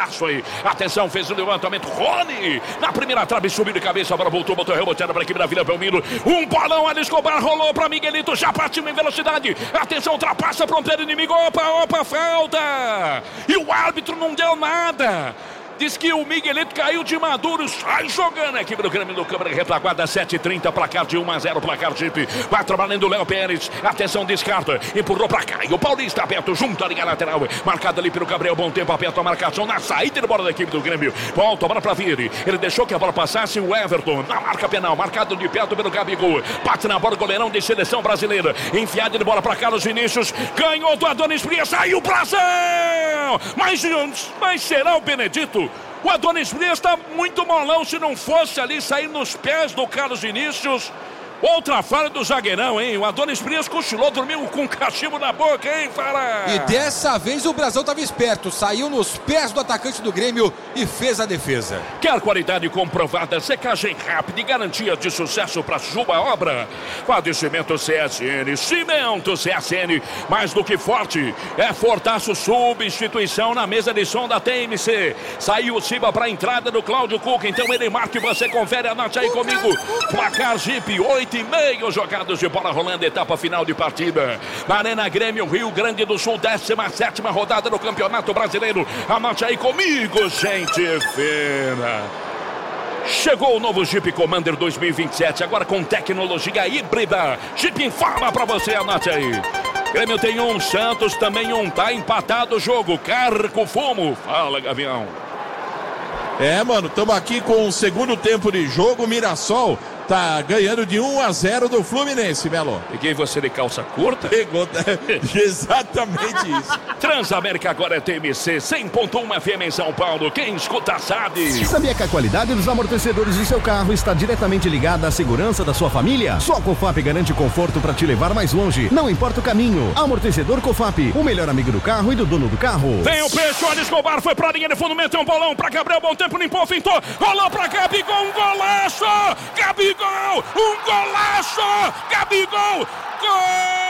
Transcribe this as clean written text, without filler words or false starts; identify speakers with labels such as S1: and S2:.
S1: jogaço aí. Atenção, fez o levantamento. Rony, na primeira trave, subiu de cabeça, agora voltou, botou reboteada para a equipe da Vila Belmiro. Um bolão, ali Escobar, rolou para Miguelito, já partiu em velocidade. Atenção, ultrapassa, fronteira inimigo. Opa, falta. E o árbitro não deu nada. Diz que o Miguelito caiu de maduro, sai jogando a equipe do Grêmio no câmera retaguarda, 7h30, placar de 1-0, placar Jeep. Vai trabalhando o Léo Pérez, atenção, descarta, empurrou pra cá. E o Paulista aberto junto à linha lateral, marcado ali pelo Gabriel, bom tempo, aperta a marcação na saída de bola da equipe do Grêmio. Volta a bola pra Vire, ele deixou que a bola passasse, o Everton, na marca penal, marcado de perto pelo Gabigol. Bate na bola, goleirão de seleção brasileira, enfiada de bola pra Carlos Vinícius, ganhou do Adonis Frias, saiu o Brasil! Mas será o Benedito? O Adonis Frias está muito molão, se não fosse ali sair nos pés do Carlos Vinícius. Outra falha do zagueirão, hein? O Adonis Frias cochilou, dormiu com cachimbo na boca, hein, Fara?
S2: E dessa vez o Brasão estava esperto, saiu nos pés do atacante do Grêmio e fez a defesa.
S1: Quer qualidade comprovada, secagem rápida e garantia de sucesso para sua obra? Padecimento CSN, Cimento CSN, mais do que forte, é fortaço, substituição na mesa de som da TMC. Saiu o Ciba para a entrada do Cláudio Cuca, então ele marca e você confere, anote aí comigo. Placar Jeep, 8:30 jogados de bola rolando, etapa final de partida. Na Arena Grêmio, Rio Grande do Sul, 17ª rodada do Campeonato Brasileiro. Anote aí comigo, gente fina. Chegou o novo Jeep Commander 2027, agora com tecnologia híbrida. Jeep fala pra você, anote aí. Grêmio tem um, Santos também um, tá empatado o jogo. Carco Fumo, fala, Gavião.
S3: Mano, estamos aqui com o segundo tempo de jogo. Mirassol tá ganhando de 1-0 do Fluminense, Melo.
S1: Peguei você de calça curta?
S3: Pegou, exatamente isso.
S1: Transamérica agora é TMC, 100.1 FM em São Paulo. Quem escuta sabe.
S4: Sabia que a qualidade dos amortecedores do seu carro está diretamente ligada à segurança da sua família? Só a Cofap garante conforto para te levar mais longe, não importa o caminho. Amortecedor Cofap, o melhor amigo do carro e do dono do carro.
S1: Vem o peixe, olha Escobar, foi pra linha de fundo, meteu um bolão pra Gabriel, bom tempo, limpou, fintou, rolou pra Gabigol, um golaço! Gabigol, um golaço! Gabigol, gol!